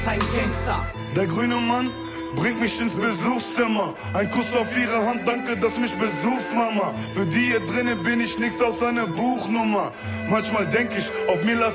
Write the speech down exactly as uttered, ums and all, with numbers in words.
ein Gangster. Der grüne Mann bringt mich ins Besuchszimmer. Ein Kuss auf ihre Hand, danke, dass mich besuchst, Mama. Für die hier drinnen bin ich nix außer eine Buchnummer. Manchmal denk ich, auf mir lass